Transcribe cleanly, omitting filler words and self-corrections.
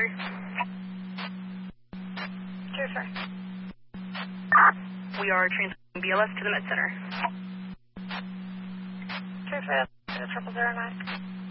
True, sir. We are transferring BLS to the Med Center. True, sir. 0009.